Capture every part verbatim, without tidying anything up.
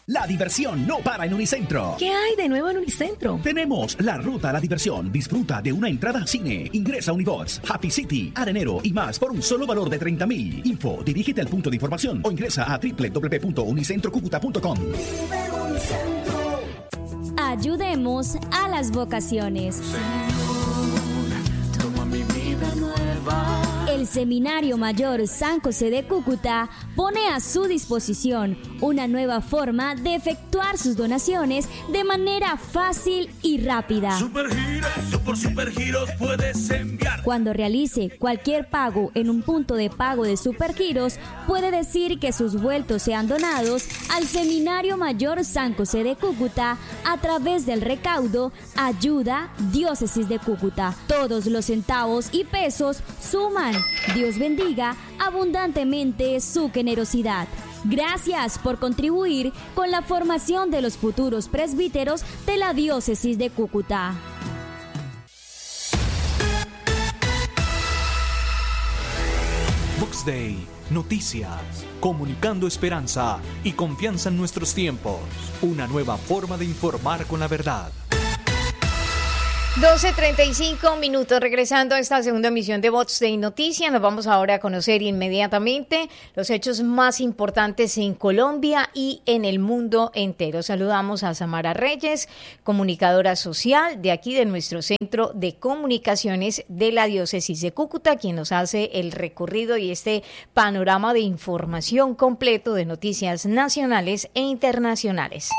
La diversión no para en Unicentro. ¿Qué hay de nuevo en Unicentro? Tenemos la ruta a la diversión. Disfruta de una entrada a cine. Ingresa a Unibots, Happy City, Arenero y más por un solo valor de treinta mil. Info, dirígete al punto de información o ingresa a doble u doble u doble u punto unicentro cúcuta punto com. Ayudemos a las vocaciones. Señor, toma mi vida nueva. El Seminario Mayor San José de Cúcuta pone a su disposición una nueva forma de efectuar sus donaciones de manera fácil y rápida. Supergiros, por Supergiros puedes enviar. Cuando realice cualquier pago en un punto de pago de Supergiros, puede decir que sus vueltos sean donados al Seminario Mayor San José de Cúcuta a través del recaudo Ayuda Diócesis de Cúcuta. Todos los centavos y pesos suman. Dios bendiga abundantemente su generosidad. Gracias por contribuir con la formación de los futuros presbíteros de la Diócesis de Cúcuta. Box Day, noticias, comunicando esperanza y confianza en nuestros tiempos. Una nueva forma de informar con la verdad. doce treinta y cinco minutos, regresando a esta segunda emisión de Box Day Noticias. Nos vamos ahora a conocer inmediatamente los hechos más importantes en Colombia y en el mundo entero. Saludamos a Samara Reyes, comunicadora social de aquí de nuestro Centro de Comunicaciones de la Diócesis de Cúcuta, quien nos hace el recorrido y este panorama de información completo de noticias nacionales e internacionales.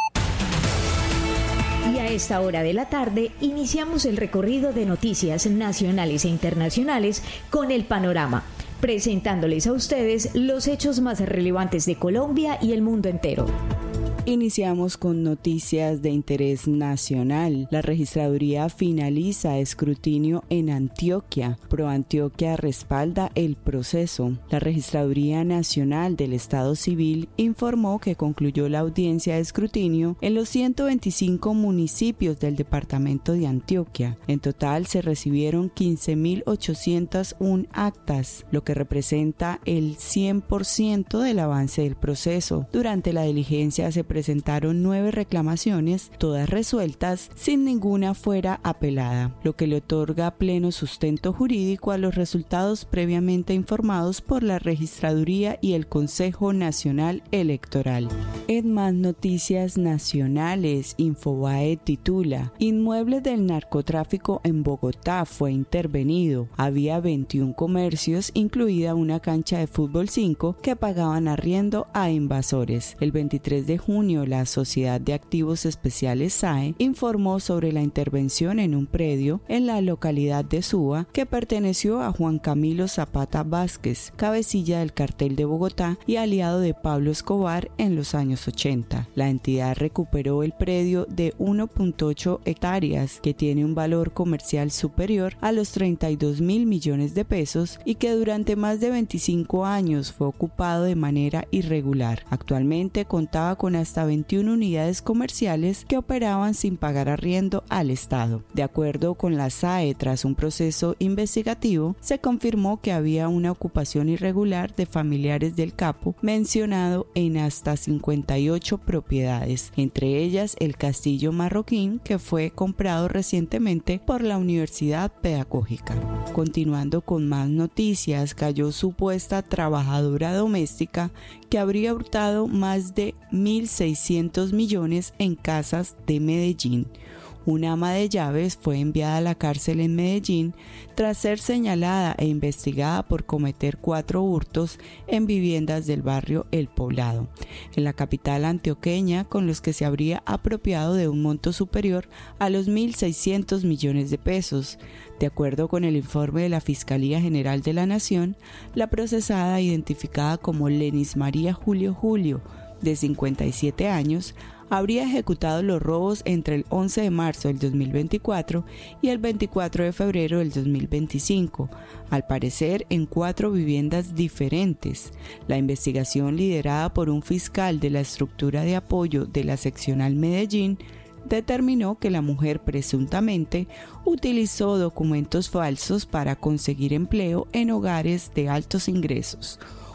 Y a esta hora de la tarde iniciamos el recorrido de noticias nacionales e internacionales con el panorama, presentándoles a ustedes los hechos más relevantes de Colombia y el mundo entero. Iniciamos con noticias de interés nacional. La registraduría finaliza escrutinio en Antioquia. ProAntioquia respalda el proceso. La Registraduría Nacional del Estado Civil informó que concluyó la audiencia de escrutinio en los ciento veinticinco municipios del departamento de Antioquia. En total se recibieron quince mil ochocientas una actas, lo que representa el cien por ciento del avance del proceso. Durante la diligencia se presentaron nueve reclamaciones, todas resueltas, sin ninguna fuera apelada, lo que le otorga pleno sustento jurídico a los resultados previamente informados por la Registraduría y el Consejo Nacional Electoral. En más noticias nacionales, Infobae titula: Inmueble del narcotráfico en Bogotá fue intervenido. Había veintiún comercios, incluida una cancha de fútbol cinco, que pagaban arriendo a invasores. El veintitrés de junio, la Sociedad de Activos Especiales S A E informó sobre la intervención en un predio en la localidad de Suba que perteneció a Juan Camilo Zapata Vázquez, cabecilla del cartel de Bogotá y aliado de Pablo Escobar en los años ochenta. La entidad recuperó el predio de uno punto ocho hectáreas que tiene un valor comercial superior a los treinta y dos mil millones de pesos y que durante más de veinticinco años fue ocupado de manera irregular. Actualmente contaba con hasta veintiuna unidades comerciales que operaban sin pagar arriendo al Estado. De acuerdo con la S A E, tras un proceso investigativo, se confirmó que había una ocupación irregular de familiares del capo mencionado en hasta cincuenta y ocho propiedades, entre ellas el Castillo Marroquín, que fue comprado recientemente por la Universidad Pedagógica. Continuando con más noticias, cayó supuesta trabajadora doméstica que habría hurtado más de mil seiscientos millones en casas de Medellín. Una ama de llaves fue enviada a la cárcel en Medellín tras ser señalada e investigada por cometer cuatro hurtos en viviendas del barrio El Poblado, en la capital antioqueña, con los que se habría apropiado de un monto superior a los mil seiscientos millones de pesos. De acuerdo con el informe de la Fiscalía General de la Nación, la procesada, identificada como Lenis María Julio Julio, de cincuenta y siete años, habría ejecutado los robos entre el once de marzo del dos mil veinticuatro y el veinticuatro de febrero del dos mil veinticinco, al parecer en cuatro viviendas diferentes. La investigación, liderada por un fiscal de la estructura de apoyo de la seccional Medellín, determinó que la mujer presuntamente utilizó documentos falsos para conseguir empleo en hogares de altos ingresos.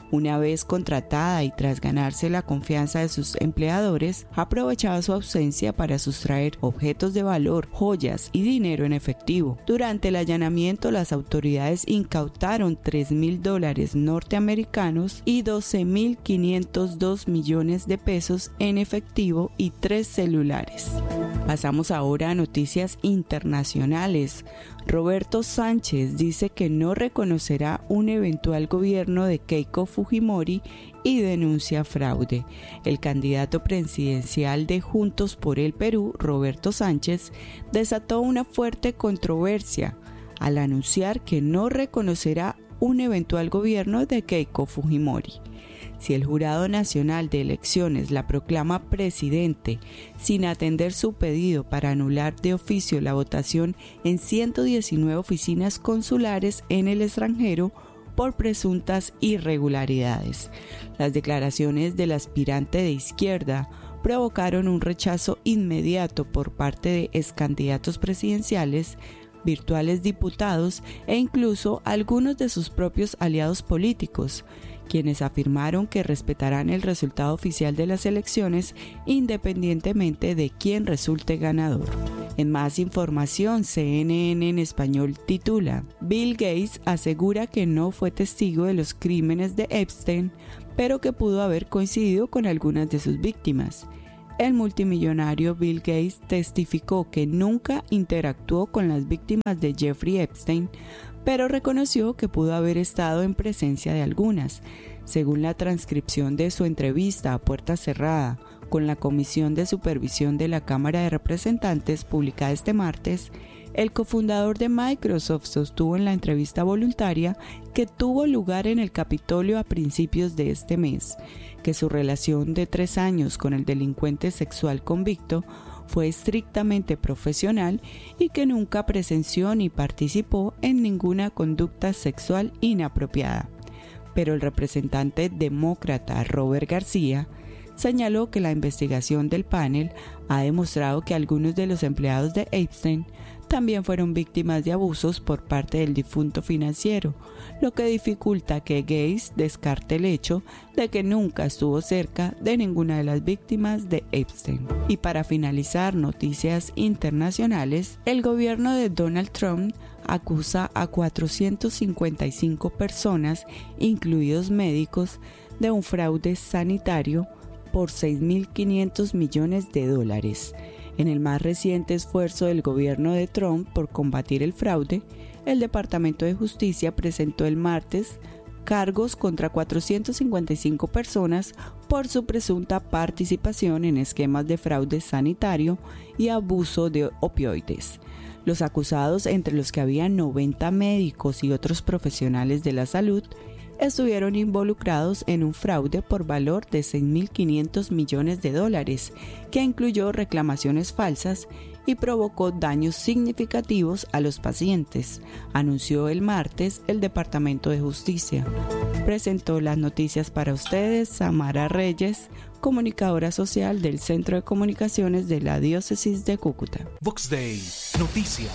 Una vez contratada y tras ganarse la confianza de sus empleadores, aprovechaba su ausencia para sustraer objetos de valor, joyas y dinero en efectivo. Durante el allanamiento, las autoridades incautaron tres mil dólares norteamericanos y doce mil quinientos dos millones de pesos en efectivo y tres celulares. Pasamos ahora a noticias internacionales. Roberto Sánchez dice que no reconocerá un eventual gobierno de Keiko Fujimori y denuncia fraude. El candidato presidencial de Juntos por el Perú, Roberto Sánchez, desató una fuerte controversia al anunciar que no reconocerá un eventual gobierno de Keiko Fujimori. Si el Jurado Nacional de Elecciones la proclama presidente sin atender su pedido para anular de oficio la votación en ciento diecinueve oficinas consulares en el extranjero por presuntas irregularidades. Las declaraciones del aspirante de izquierda provocaron un rechazo inmediato por parte de excandidatos presidenciales, virtuales diputados e incluso algunos de sus propios aliados políticos, quienes afirmaron que respetarán el resultado oficial de las elecciones independientemente de quién resulte ganador. En más información, C N N en español titula: Bill Gates asegura que no fue testigo de los crímenes de Epstein, pero que pudo haber coincidido con algunas de sus víctimas. El multimillonario Bill Gates testificó que nunca interactuó con las víctimas de Jeffrey Epstein, pero reconoció que pudo haber estado en presencia de algunas. Según la transcripción de su entrevista a puerta cerrada con la Comisión de Supervisión de la Cámara de Representantes publicada este martes, el cofundador de Microsoft sostuvo en la entrevista voluntaria que tuvo lugar en el Capitolio a principios de este mes, que su relación de tres años con el delincuente sexual convicto fue estrictamente profesional y que nunca presenció ni participó en ninguna conducta sexual inapropiada. Pero el representante demócrata Robert García señaló que la investigación del panel ha demostrado que algunos de los empleados de Epstein también fueron víctimas de abusos por parte del difunto financiero, lo que dificulta que Gates descarte el hecho de que nunca estuvo cerca de ninguna de las víctimas de Epstein. Y para finalizar, noticias internacionales, el gobierno de Donald Trump acusa a cuatrocientas cincuenta y cinco personas, incluidos médicos, de un fraude sanitario por seis mil quinientos millones de dólares. En el más reciente esfuerzo del gobierno de Trump por combatir el fraude, el Departamento de Justicia presentó el martes cargos contra cuatrocientas cincuenta y cinco personas por su presunta participación en esquemas de fraude sanitario y abuso de opioides. Los acusados, entre los que había noventa médicos y otros profesionales de la salud, estuvieron involucrados en un fraude por valor de seis mil quinientos millones de dólares, que incluyó reclamaciones falsas y provocó daños significativos a los pacientes, anunció el martes el Departamento de Justicia. Presentó las noticias para ustedes Samara Reyes, comunicadora social del Centro de Comunicaciones de la Diócesis de Cúcuta. Vox Day, noticias.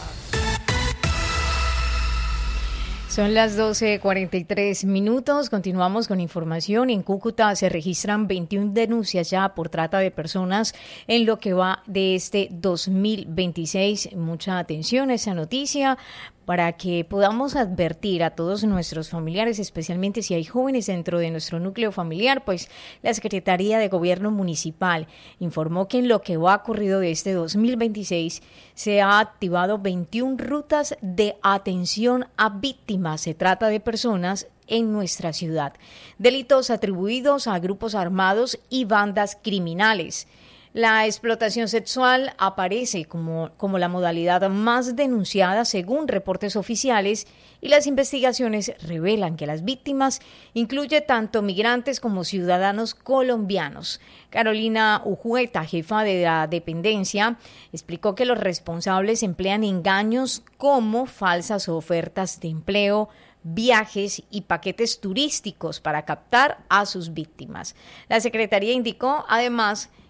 Son las doce cuarenta y tres minutos. Continuamos con información. En Cúcuta se registran veintiuna denuncias ya por trata de personas en lo que va de este dos mil veintiséis. Mucha atención a esa noticia para que podamos advertir a todos nuestros familiares, especialmente si hay jóvenes dentro de nuestro núcleo familiar. Pues la Secretaría de Gobierno Municipal informó que en lo que va ocurrido de este dos mil veintiséis se ha activado veintiuna rutas de atención a víctimas. Se trata de personas en nuestra ciudad. Delitos atribuidos a grupos armados y bandas criminales. La explotación sexual aparece como, como la modalidad más denunciada según reportes oficiales y las investigaciones revelan que las víctimas incluye tanto migrantes como ciudadanos colombianos. Carolina Ujueta, jefa de la dependencia, explicó que los responsables emplean engaños como falsas ofertas de empleo, viajes y paquetes turísticos para captar a sus víctimas. La Secretaría indicó además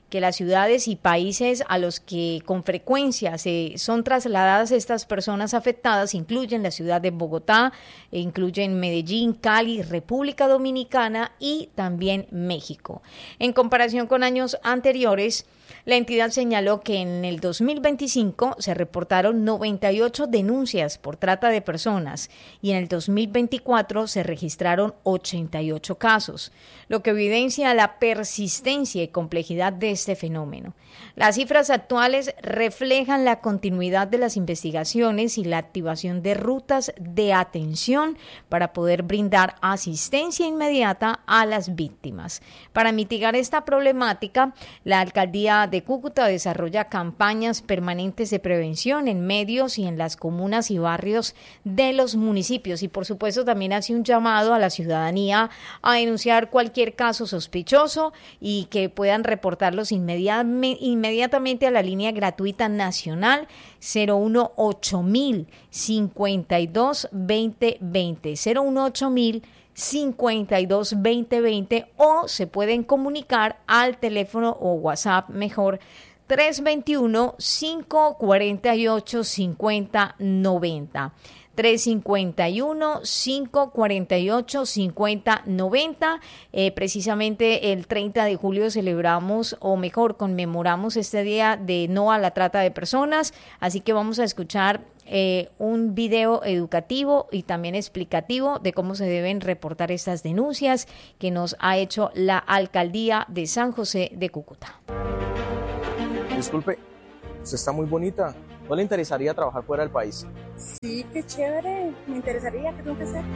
que las ciudades y países a los que con frecuencia se son trasladadas estas personas afectadas incluyen la ciudad de Bogotá, incluyen Medellín, Cali, República Dominicana y también México. En comparación con años anteriores, la entidad señaló que en el dos mil veinticinco se reportaron noventa y ocho denuncias por trata de personas y en el dos mil veinticuatro se registraron ochenta y ocho casos, lo que evidencia la persistencia y complejidad de este fenómeno. Las cifras actuales reflejan la continuidad de las investigaciones y la activación de rutas de atención para poder brindar asistencia inmediata a las víctimas. Para mitigar esta problemática, la alcaldía de Cúcuta desarrolla campañas permanentes de prevención en medios y en las comunas y barrios de los municipios y por supuesto también hace un llamado a la ciudadanía a denunciar cualquier caso sospechoso y que puedan reportarlos inmediatamente, inmediatamente a la línea gratuita nacional cero uno ocho mil cincuenta y dos veinte veinte, cero uno ocho mil cincuenta y dos veinte veinte o se pueden comunicar al teléfono o WhatsApp mejor tres dos uno, cinco cuatro ocho, cinco cero nueve cero. tres cinco uno, cinco cuatro ocho, cinco cero nueve cero. Eh, precisamente el treinta de julio celebramos, o mejor, conmemoramos este día de no a la trata de personas, así que vamos a escuchar eh, un video educativo y también explicativo de cómo se deben reportar estas denuncias que nos ha hecho la Alcaldía de San José de Cúcuta. Disculpe, usted está muy bonita. ¿No le interesaría trabajar fuera del país? Sí, qué chévere. Me interesaría. ¿Qué tengo que hacer?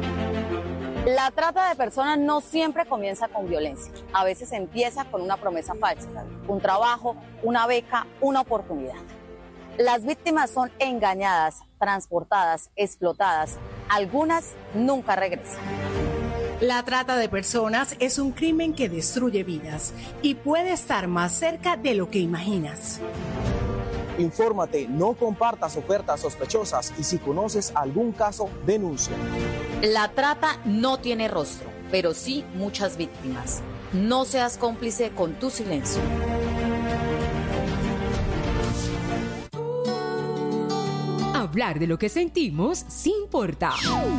La trata de personas no siempre comienza con violencia. A veces empieza con una promesa falsa, un trabajo, una beca, una oportunidad. Las víctimas son engañadas, transportadas, explotadas. Algunas nunca regresan. La trata de personas es un crimen que destruye vidas y puede estar más cerca de lo que imaginas. Infórmate, no compartas ofertas sospechosas y si conoces algún caso, denuncia. La trata no tiene rostro, pero sí muchas víctimas. No seas cómplice con tu silencio. Hablar de lo que sentimos sí importa.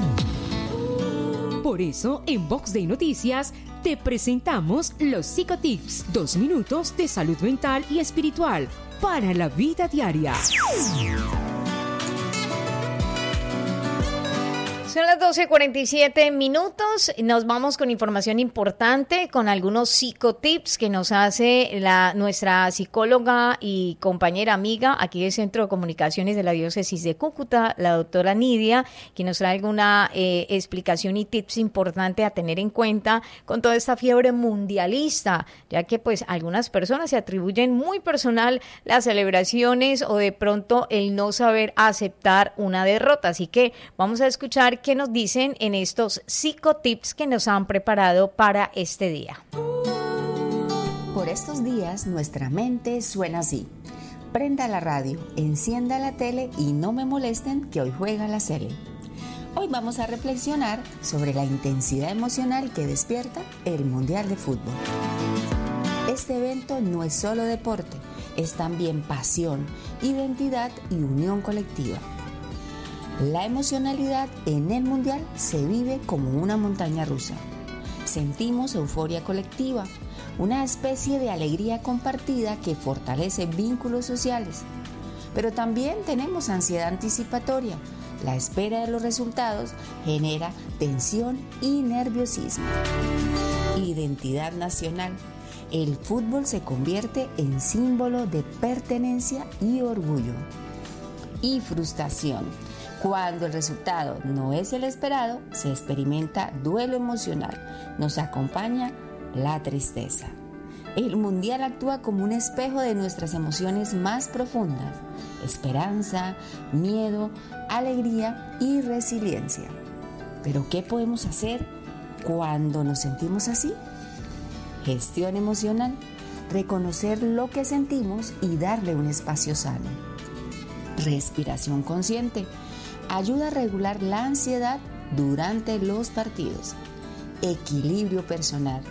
Por eso, en Vox Day Noticias, te presentamos los Psicotips, dos minutos de salud mental y espiritual para la vida diaria. Son las doce cuarenta y siete minutos. Nos vamos con información importante, con algunos psicotips que nos hace la, nuestra psicóloga y compañera amiga aquí del Centro de Comunicaciones de la Diócesis de Cúcuta, la doctora Nidia, que nos trae alguna eh, explicación y tips importantes a tener en cuenta con toda esta fiebre mundialista, ya que pues algunas personas se atribuyen muy personal las celebraciones o de pronto el no saber aceptar una derrota. Así que vamos a escuchar qué nos dicen en estos psicotips que nos han preparado para este día. Por estos días nuestra mente suena así: prenda la radio, encienda la tele y no me molesten que hoy juega la Sele. Hoy vamos a reflexionar sobre la intensidad emocional que despierta el Mundial de Fútbol. Este evento no es solo deporte, es también pasión, identidad y unión colectiva. La emocionalidad en el Mundial se vive como una montaña rusa. Sentimos euforia colectiva, una especie de alegría compartida que fortalece vínculos sociales. Pero también tenemos ansiedad anticipatoria. La espera de los resultados genera tensión y nerviosismo. Identidad nacional. El fútbol se convierte en símbolo de pertenencia y orgullo. Y frustración. Cuando el resultado no es el esperado, se experimenta duelo emocional. Nos acompaña la tristeza. El Mundial actúa como un espejo de nuestras emociones más profundas: esperanza, miedo, alegría y resiliencia. ¿Pero qué podemos hacer cuando nos sentimos así? Gestión emocional, reconocer lo que sentimos y darle un espacio sano. Respiración consciente, ayuda a regular la ansiedad durante los partidos. Equilibrio personal,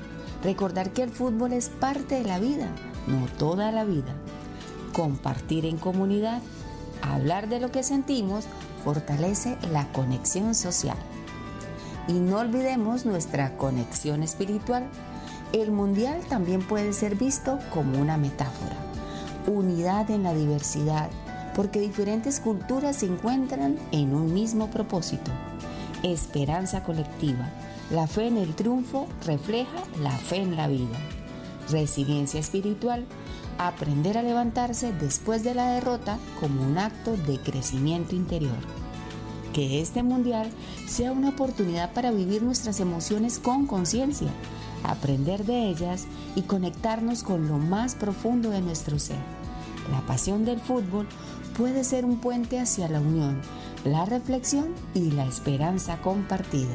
Recordar que el fútbol es parte de la vida, no toda la vida. Compartir en comunidad, hablar de lo que sentimos, fortalece la conexión social. Y no olvidemos nuestra conexión espiritual. El mundial también puede ser visto como una metáfora. Unidad en la diversidad, porque diferentes culturas se encuentran en un mismo propósito. Esperanza colectiva. La fe en el triunfo refleja la fe en la vida. Resiliencia espiritual. Aprender a levantarse después de la derrota como un acto de crecimiento interior. Que este mundial sea una oportunidad para vivir nuestras emociones con conciencia, aprender de ellas y conectarnos con lo más profundo de nuestro ser. La pasión del fútbol puede ser un puente hacia la unión, la reflexión y la esperanza compartida.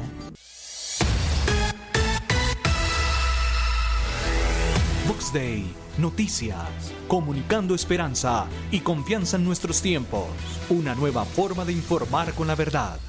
Vox Day, noticias, comunicando esperanza y confianza en nuestros tiempos. Una nueva forma de informar con la verdad.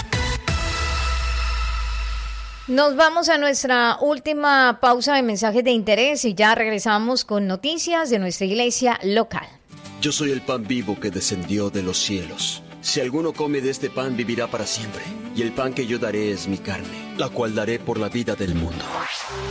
Nos vamos a nuestra última pausa de mensajes de interés y ya regresamos con noticias de nuestra iglesia local. Yo soy el pan vivo que descendió de los cielos. Si alguno come de este pan, vivirá para siempre. Y el pan que yo daré es mi carne, la cual daré por la vida del mundo.